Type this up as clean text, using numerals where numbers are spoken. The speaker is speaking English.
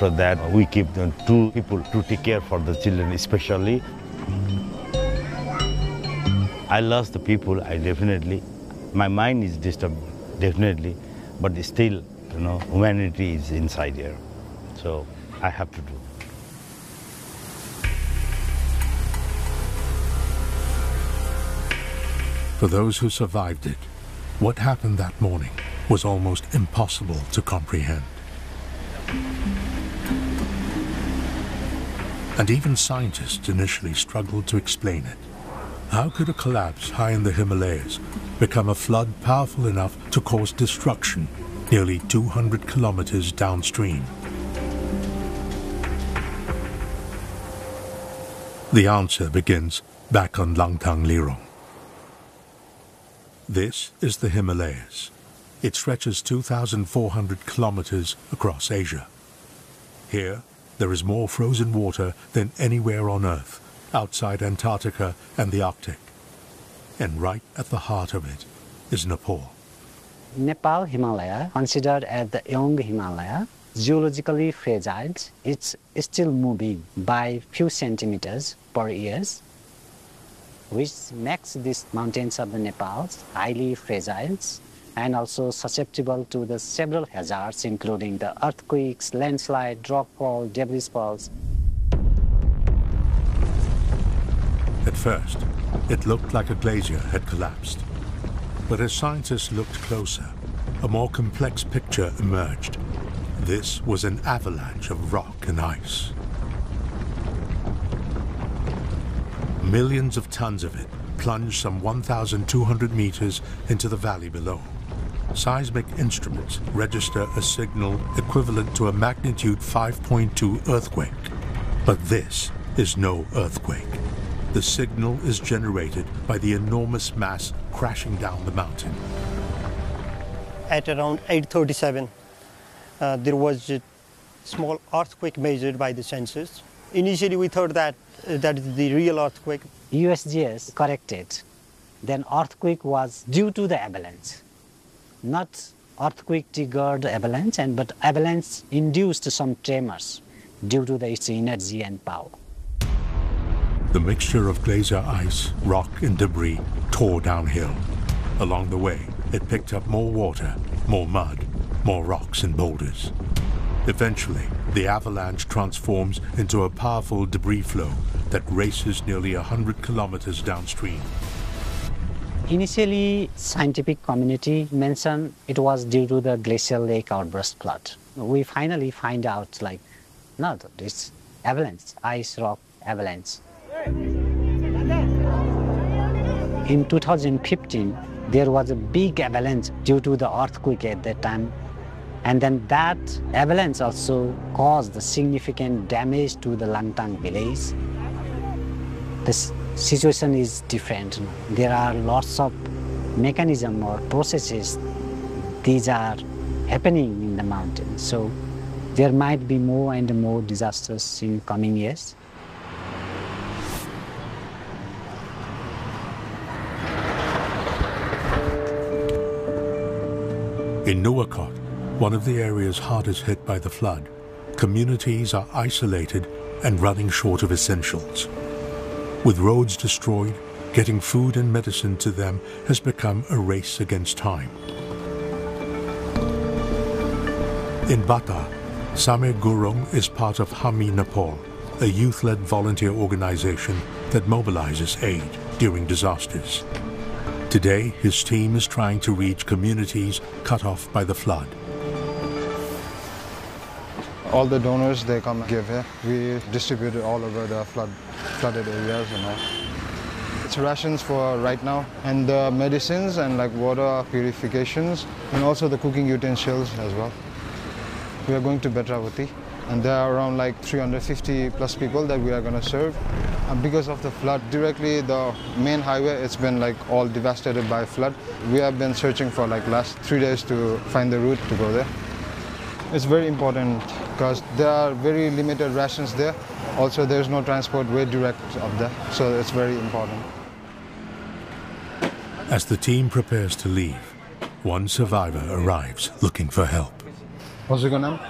After that, we keep two people to take care for the children especially. I lost the people, my mind is disturbed, definitely, but still, humanity is inside here. So I have to do. For those who survived it, what happened that morning was almost impossible to comprehend. And even scientists initially struggled to explain it. How could a collapse high in the Himalayas become a flood powerful enough to cause destruction nearly 200 kilometers downstream? The answer begins back on Langtang Lirong. This is the Himalayas. It stretches 2,400 kilometers across Asia. Here, there is more frozen water than anywhere on Earth, outside Antarctica and the Arctic. And right at the heart of it is Nepal. Nepal Himalaya, considered as the young Himalaya, geologically fragile. It's still moving by few centimeters per year, which makes these mountains of the Nepal highly fragile and also susceptible to the several hazards, including the earthquakes, landslide, rockfall, debris falls. At first, it looked like a glacier had collapsed. But as scientists looked closer, a more complex picture emerged. This was an avalanche of rock and ice. Millions of tons of it plunged some 1,200 meters into the valley below. Seismic instruments register a signal equivalent to a magnitude 5.2 earthquake. But this is no earthquake. The signal is generated by the enormous mass crashing down the mountain. At around 8:37, there was a small earthquake measured by the sensors. Initially, we thought that that is the real earthquake. USGS corrected. Then earthquake was due to the avalanche. Not earthquake triggered avalanche, but avalanche induced some tremors due to its energy and power. The mixture of glacier ice, rock, and debris tore downhill. Along the way, it picked up more water, more mud, more rocks and boulders. Eventually, the avalanche transforms into a powerful debris flow that races nearly 100 kilometers downstream. Initially, scientific community mentioned it was due to the glacial lake outburst flood. We finally find out, no, it's avalanche, ice rock avalanche. In 2015, there was a big avalanche due to the earthquake at that time. And then that avalanche also caused significant damage to the Langtang village. This situation is different. There are lots of mechanisms or processes. These are happening in the mountain. So there might be more and more disasters in coming years. In Nuwakot, one of the areas hardest hit by the flood, communities are isolated and running short of essentials. With roads destroyed, getting food and medicine to them has become a race against time. In Bata, Same Gurung is part of Hami Nepal, a youth-led volunteer organization that mobilizes aid during disasters. Today, his team is trying to reach communities cut off by the flood. All the donors, they come and give here. We distribute it all over the flooded areas and all. It's rations for right now, and the medicines and water purifications, and also the cooking utensils as well. We are going to Betravati, and there are around 350 plus people that we are going to serve. And because of the flood, directly the main highway, it's been all devastated by flood. We have been searching for last 3 days to find the route to go there. It's very important because there are very limited rations there. Also, there's no transport way direct up there, so it's very important. As the team prepares to leave, one survivor arrives looking for help. What's your name?